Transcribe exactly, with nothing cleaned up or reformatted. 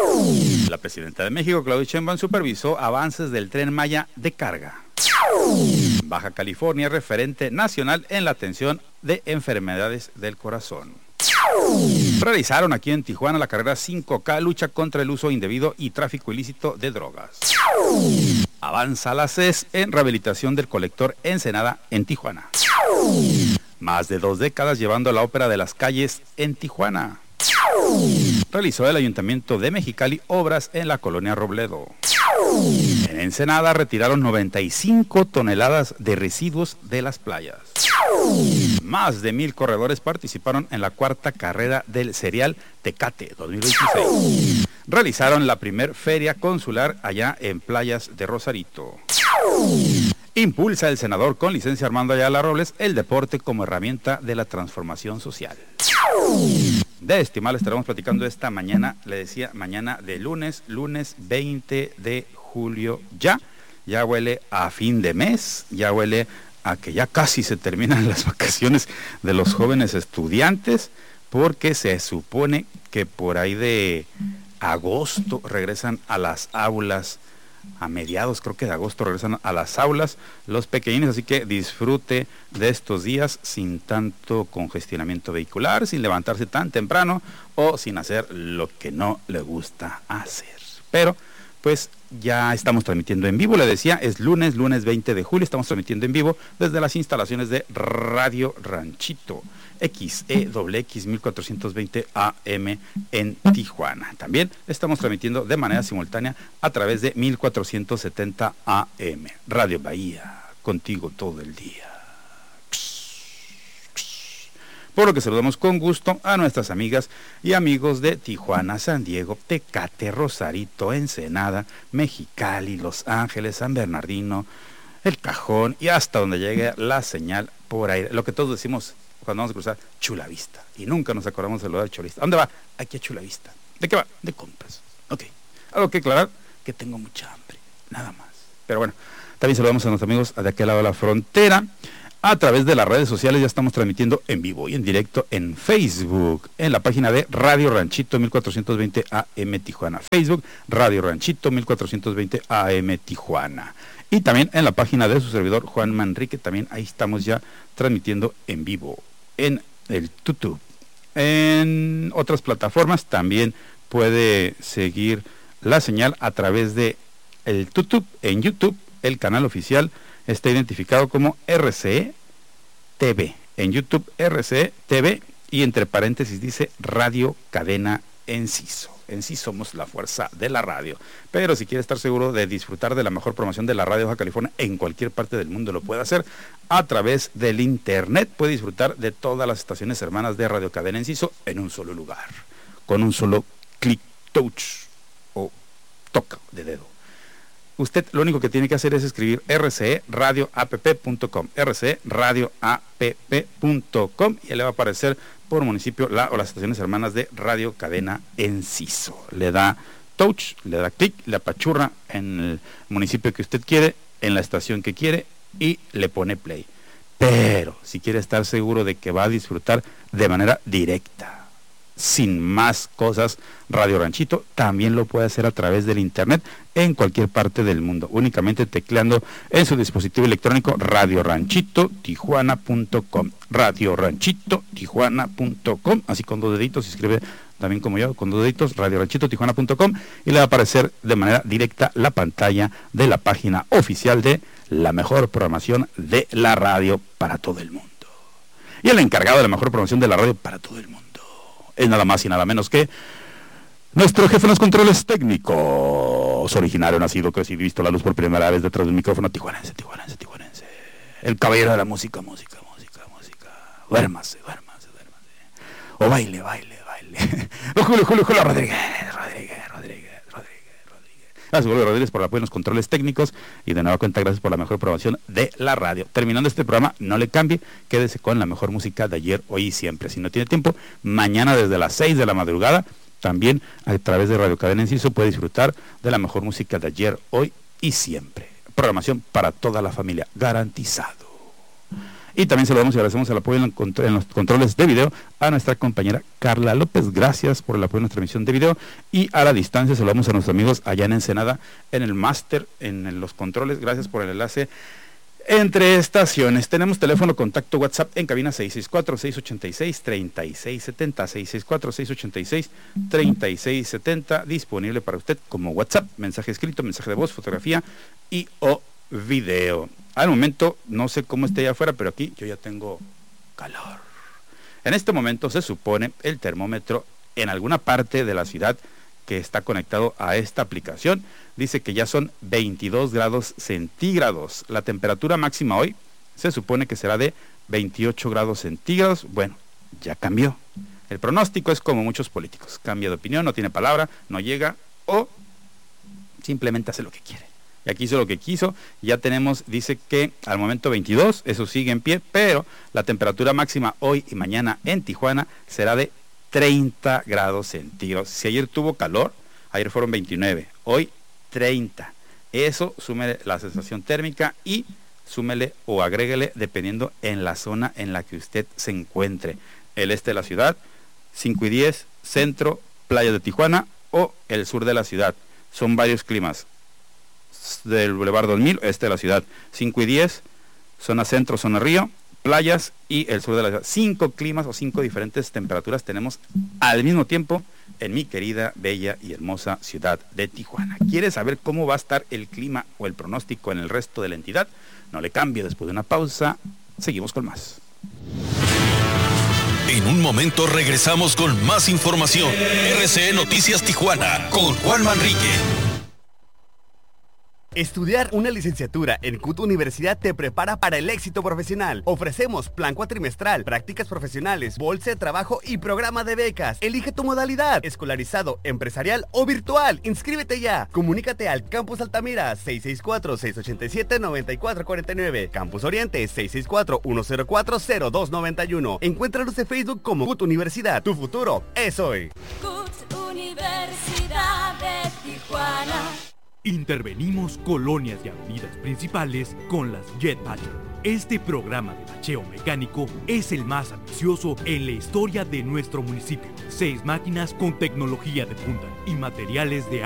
La presidenta de México, Claudia Sheinbaum, supervisó avances del Tren Maya de carga. Baja California, referente nacional en la atención de enfermedades del corazón. Realizaron aquí en Tijuana la carrera cinco K, lucha contra el uso indebido y tráfico ilícito de drogas. Avanza la C E S en rehabilitación del colector Ensenada en Tijuana. Más de dos décadas llevando la ópera de las calles en Tijuana. Realizó el Ayuntamiento de Mexicali obras en la colonia Robledo. En Ensenada retiraron noventa y cinco toneladas de residuos de las playas. Más de mil corredores participaron en la cuarta carrera del Serial Tecate dos mil veintiséis. Realizaron la primer feria consular allá en Playas de Rosarito. Impulsa el senador con licencia Armando Ayala Robles el deporte como herramienta de la transformación social. De este mal estaremos platicando esta mañana, le decía, mañana de lunes, lunes veinte de julio. Ya, ya huele a fin de mes, ya huele a que ya casi se terminan las vacaciones de los jóvenes estudiantes, porque se supone que por ahí de agosto regresan a las aulas. A mediados, creo que de agosto, regresan a las aulas los pequeñines, así que disfrute de estos días sin tanto congestionamiento vehicular, sin levantarse tan temprano o sin hacer lo que no le gusta hacer. Pero, pues, ya estamos transmitiendo en vivo, le decía, es lunes, lunes veinte de julio, estamos transmitiendo en vivo desde las instalaciones de Radio Ranchito, X E X X mil cuatrocientos veinte A M en Tijuana. También estamos transmitiendo de manera simultánea a través de mil cuatrocientos setenta A M, Radio Bahía, contigo todo el día. Por lo que saludamos con gusto a nuestras amigas y amigos de Tijuana, San Diego, Tecate, Rosarito, Ensenada, Mexicali, Los Ángeles, San Bernardino, El Cajón y hasta donde llegue la señal por aire. Lo que todos decimos cuando vamos a cruzar, Chula Vista. Y nunca nos acordamos de saludar a Chula Vista. ¿Dónde va? Aquí a Chula Vista. ¿De qué va? De compras. Ok. Algo que aclarar, que tengo mucha hambre. Nada más. Pero bueno, también saludamos a nuestros amigos de aquel lado de la frontera. A través de las redes sociales ya estamos transmitiendo en vivo y en directo en Facebook, en la página de Radio Ranchito mil cuatrocientos veinte A M Tijuana. Facebook, Radio Ranchito mil cuatrocientos veinte A M Tijuana. Y también en la página de su servidor Juan Manrique, también ahí estamos ya transmitiendo en vivo. En el YouTube. En otras plataformas también puede seguir la señal a través de el YouTube. En YouTube, el canal oficial está identificado como R C E T V. En YouTube, R C E T V y entre paréntesis dice Radio Cadena Enciso. En sí somos la fuerza de la radio. Pero si quiere estar seguro de disfrutar de la mejor promoción de la radio Baja California en cualquier parte del mundo, lo puede hacer a través del internet. Puede disfrutar de todas las estaciones hermanas de Radio Cadena Enciso en un solo lugar, con un solo clic, touch o toca de dedo. Usted lo único que tiene que hacer es escribir r c e radio app punto com, r c e radio app punto com y le va a aparecer por municipio la o las estaciones hermanas de Radio Cadena Enciso. Le da touch, le da clic, le apachurra en el municipio que usted quiere, en la estación que quiere y le pone play. Pero si quiere estar seguro de que va a disfrutar de manera directa, sin más cosas, Radio Ranchito también lo puede hacer a través del internet en cualquier parte del mundo, únicamente tecleando en su dispositivo electrónico radio ranchito tijuana punto com, radio ranchito tijuana punto com, así con dos deditos, se escribe también como yo, con dos deditos, radio ranchito tijuana punto com y le va a aparecer de manera directa la pantalla de la página oficial de la mejor programación de la radio para todo el mundo. Y el encargado de la mejor programación de la radio para todo el mundo es nada más y nada menos que nuestro jefe en los controles técnicos, originario, nacido, crecido y visto la luz por primera vez detrás del micrófono, tijuanense, tijuanense, tijuanense, el caballero de la música, música, música, música, duérmase, duérmase, duérmase, o baile, baile, baile, Julio, Julio, Julio Rodríguez, Rodríguez, Rodríguez, Rodríguez, Rodríguez. Gracias, Julio Rodríguez, por el apoyo en los controles técnicos y de nueva cuenta, gracias por la mejor programación de la radio. Terminando este programa, no le cambie, quédese con la mejor música de ayer, hoy y siempre. Si no tiene tiempo, mañana desde las seis de la madrugada, también a través de Radio Cadena Enciso puede disfrutar de la mejor música de ayer, hoy y siempre. Programación para toda la familia, garantizado. Y también saludamos y agradecemos el apoyo en, el, en los controles de video a nuestra compañera Carla López. Gracias por el apoyo en nuestra emisión de video. Y a la distancia saludamos a nuestros amigos allá en Ensenada, en el máster, en, en los controles. Gracias por el enlace entre estaciones. Tenemos teléfono, contacto, WhatsApp en cabina seis seis cuatro, seis ocho seis, tres seis siete cero, seis seis cuatro, seis ocho seis, tres seis siete cero, disponible para usted como WhatsApp, mensaje escrito, mensaje de voz, fotografía y o video. Al momento, no sé cómo esté allá afuera, pero aquí yo ya tengo calor. En este momento se supone el termómetro en alguna parte de la ciudad que está conectado a esta aplicación, dice que ya son veintidós grados centígrados. La temperatura máxima hoy se supone que será de veintiocho grados centígrados. Bueno, ya cambió. El pronóstico es como muchos políticos, cambia de opinión, no tiene palabra, no llega o simplemente hace lo que quiere. Y aquí hizo lo que quiso, ya tenemos, dice que al momento veintidós, eso sigue en pie, pero la temperatura máxima hoy y mañana en Tijuana será de treinta grados centígrados. Si ayer tuvo calor, ayer fueron veintinueve, hoy treinta. Eso súmele la sensación térmica y súmele o agréguele dependiendo en la zona en la que usted se encuentre. El este de la ciudad, cinco y diez, centro, playa de Tijuana o el sur de la ciudad. Son varios climas. Del Boulevard dos mil, este de la ciudad, cinco y diez, zona centro, zona río, playas y el sur de la ciudad. Cinco climas o cinco diferentes temperaturas tenemos al mismo tiempo en mi querida, bella y hermosa ciudad de Tijuana. ¿Quieres saber cómo va a estar el clima o el pronóstico en el resto de la entidad? No le cambie, después de una pausa, seguimos con más. En un momento regresamos con más información. R C E Noticias Tijuana con Juan Manrique. Estudiar una licenciatura en C U T Universidad te prepara para el éxito profesional. Ofrecemos plan cuatrimestral, prácticas profesionales, bolsa de trabajo y programa de becas. Elige tu modalidad, escolarizado, empresarial o virtual. Inscríbete ya. Comunícate al Campus Altamira seis seis cuatro, seis ocho siete, nueve cuatro cuatro nueve. Campus Oriente seis seis cuatro, uno cero cuatro, cero dos nueve uno. Encuéntranos en Facebook como C U T Universidad. Tu futuro es hoy. C U T Universidad de Tijuana. Intervenimos colonias y avenidas principales con las Jet Batcher. Este programa de bacheo mecánico es el más ambicioso en la historia de nuestro municipio. Seis máquinas con tecnología de punta y materiales de